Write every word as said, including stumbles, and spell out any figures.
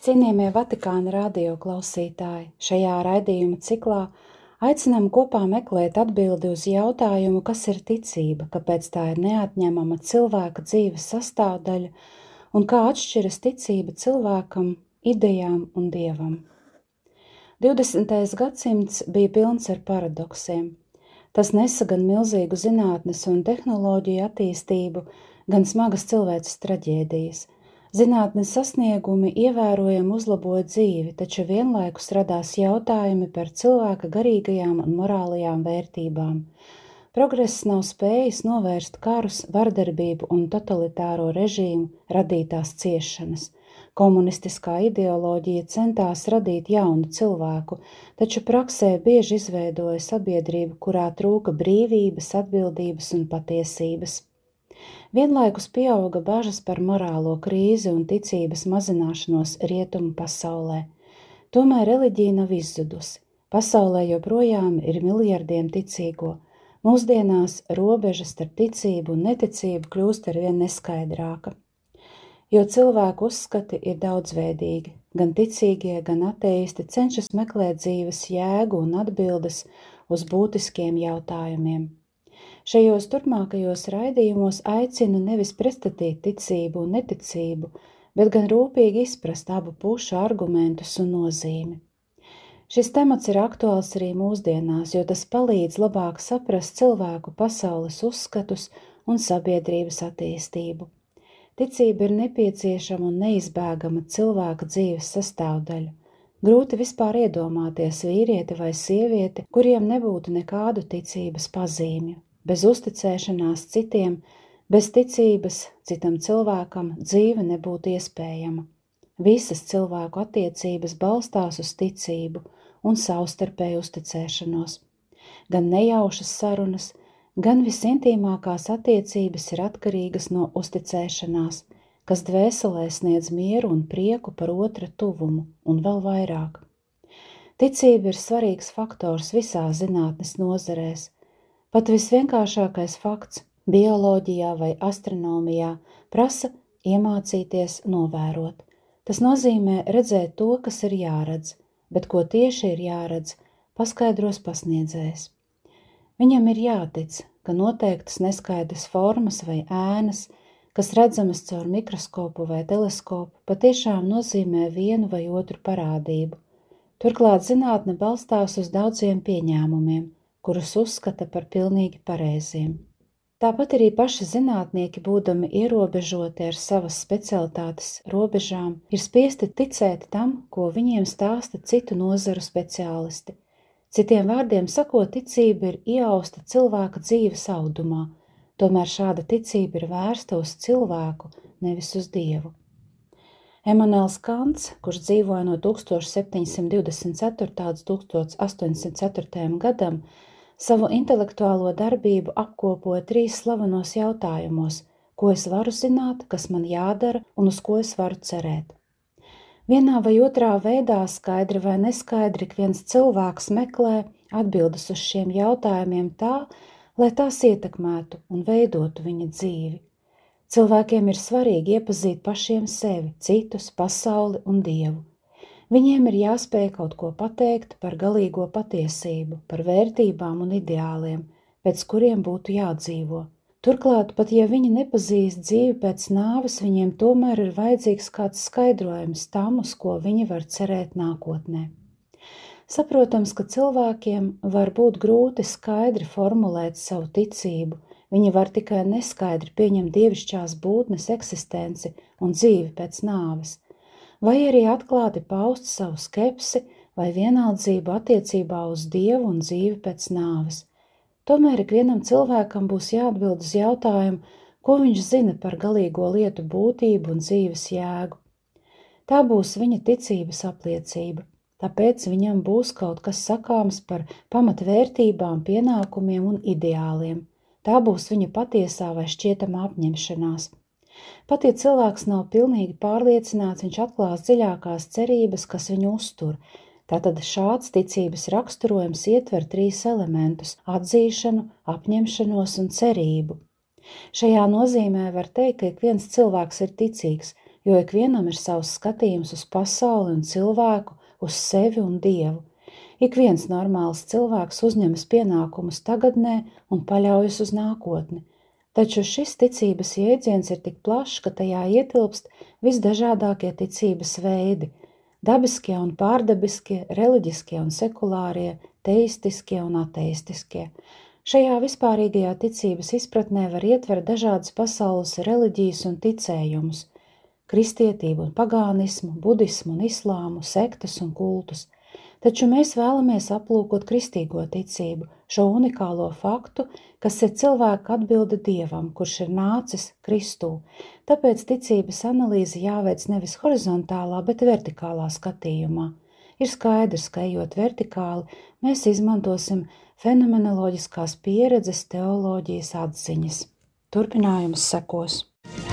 Cienījamie Vatikāna radio klausītāji, šajā raidījuma ciklā aicinām kopā meklēt atbildi uz jautājumu, kas ir ticība, kāpēc tā ir neatņemama cilvēka dzīves sastāvdaļa un kā atšķiras ticība cilvēkam, idejām un dievam. divdesmitais gadsimts bija pilns ar paradoksiem. Tas nesa gan milzīgu zinātnes un tehnoloģiju attīstību, gan smagas cilvēces traģēdijas. Zinātnes sasniegumi ievērojami uzlaboja dzīvi, taču vienlaikus radās jautājumi par cilvēka garīgajām un morālajām vērtībām. Progress nav spējis novērst karus, vardarbību un totalitāro režīmu radītās ciešanas. Komunistiskā ideoloģija centās radīt jaunu cilvēku, taču praksē bieži izveidoja sabiedrību, kurā trūka brīvības, atbildības un patiesības. Vienlaikus pieauga bažas par morālo krīzi un ticības mazināšanos rietumu pasaulē. Tomēr reliģija nav izzudusi. Pasaulē joprojām ir miljardiem ticīgo. Mūsdienās robeža starp ticību un neticību kļūst arvien neskaidrāka. Jo cilvēku uzskati ir daudzveidīgi, gan ticīgie, gan ateisti cenšas meklēt dzīves jēgu un atbildes uz būtiskiem jautājumiem. Šajos turpmākajos raidījumos aicinu nevis pretstatīt ticību un neticību, bet gan rūpīgi izprast abu pušu argumentus un nozīmi. Šis temats ir aktuāls arī mūsdienās, jo tas palīdz labāk saprast cilvēku pasaules uzskatus un sabiedrības attīstību. Ticība ir nepieciešama un neizbēgama cilvēka dzīves sastāvdaļa. Grūti vispār iedomāties vīrieti vai sievieti, kuriem nebūtu nekādu ticības pazīmju. Bez uzticēšanās citiem, bez ticības citam cilvēkam dzīve nebūtu iespējama. Visas cilvēku attiecības balstās uz ticību un savstarpēju uzticēšanos. Gan nejaušas sarunas, gan visintīmākās attiecības ir atkarīgas no uzticēšanās, kas dvēselē sniedz mieru un prieku par otra tuvumu un vēl vairāk. Ticība ir svarīgs faktors visās zinātnes nozarēs. Pat visvienkāršākais fakts bioloģijā vai astronomijā prasa iemācīties novērot. Tas nozīmē redzēt to, kas ir jāredz, bet ko tieši ir jāredz, paskaidros pasniedzējs. Viņam ir jātic, ka noteiktas neskaidras formas vai ēnas, kas redzamas caur mikroskopu vai teleskopu, patiešām nozīmē vienu vai otru parādību. Turklāt zinātne balstās uz daudziem pieņēmumiem, kurus uzskata par pilnīgi pareiziem. Tāpat arī paši zinātnieki, būdami ierobežoti ar savas specialitātes robežām, ir spiesti ticēt tam, ko viņiem stāsta citu nozaru speciālisti. Citiem vārdiem sakot, ticība ir ieausta cilvēka dzīves audumā, tomēr šāda ticība ir vērsta uz cilvēku, nevis uz Dievu. Emanuels Kants, kurš dzīvoja no tūkstoš septiņsimt divdesmit ceturtā līdz tūkstoš astoņsimt ceturtajam gadam, savu intelektuālo darbību apkopoja trīs slavenos jautājumos, ko es varu zināt, kas man jādara un uz ko es varu cerēt. Vienā vai otrā veidā, skaidri vai neskaidri, ik viens cilvēks meklē atbildes uz šiem jautājumiem tā, lai tās ietekmētu un veidotu viņa dzīvi. Cilvēkiem ir svarīgi iepazīt pašiem sevi, citus, pasauli un Dievu. Viņiem ir jāspēj kaut ko pateikt par galīgo patiesību, par vērtībām un ideāliem, pēc kuriem būtu jādzīvo. Turklāt, pat ja viņi nepazīst dzīvi pēc nāves, viņiem tomēr ir vajadzīgs kāds skaidrojums tam, uz ko viņi var cerēt nākotnē. Saprotams, ka cilvēkiem var būt grūti skaidri formulēt savu ticību, viņi var tikai neskaidri pieņemt dievišķās būtnes eksistenci un dzīvi pēc nāves, vai arī atklāti paust savu skepsi vai vienaldzību attiecībā uz Dievu un dzīvi pēc nāves. Tomēr ikvienam cilvēkam būs jāatbild uz jautājumu, ko viņš zina par galīgo lietu būtību un dzīves jēgu. Tā būs viņa ticības apliecība, tāpēc viņam būs kaut kas sakāms par pamatvērtībām, pienākumiem un ideāliem. Tā būs viņa patiesā vai šķietamā apņemšanās. Pat ja cilvēks nav pilnīgi pārliecināts, viņš atklās dziļākās cerības, kas viņu uztur. Tātad šāds ticības raksturojums ietver trīs elementus – atzīšanu, apņemšanos un cerību. Šajā nozīmē var teikt, ka ik viens cilvēks ir ticīgs, jo ikvienam ir savs skatījums uz pasauli un cilvēku, uz sevi un Dievu. Ik viens normāls cilvēks uzņemas pienākumus tagadnē un paļaujas uz nākotni. Taču šis ticības jēdziens ir tik plašs, ka tajā ietilpst visdažādākie ticības veidi – dabiskie un pārdabiskie, reliģiskie un sekulārie, teistiskie un ateistiskie. Šajā vispārīgajā ticības izpratnē var ietvert dažādas pasaules reliģijas un ticējumus – kristietību un pagānismu, budismu un islāmu, sektas un kultus. Taču mēs vēlamies aplūkot kristīgo ticību, šo unikālo faktu, kas ir cilvēka atbilde Dievam, kurš ir nācis Kristū. Tāpēc ticības analīze jāveic nevis horizontālā, bet vertikālā skatījumā. Ir skaidrs, ka ejot vertikāli, mēs izmantosim fenomenoloģiskās pieredzes teoloģijas atziņas. Turpinājums sekos.